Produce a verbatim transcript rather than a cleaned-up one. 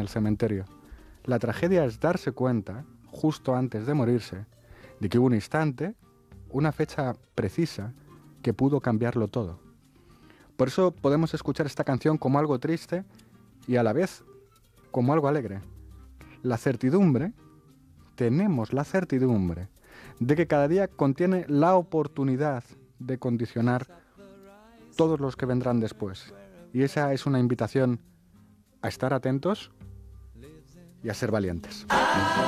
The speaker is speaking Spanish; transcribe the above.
cementerio. La tragedia es darse cuenta, justo antes de morirse, de que hubo un instante, una fecha precisa, que pudo cambiarlo todo. Por eso podemos escuchar esta canción como algo triste y a la vez como algo alegre. La certidumbre, tenemos la certidumbre de que cada día contiene la oportunidad de condicionar todos los que vendrán después. Y esa es una invitación a estar atentos y a ser valientes.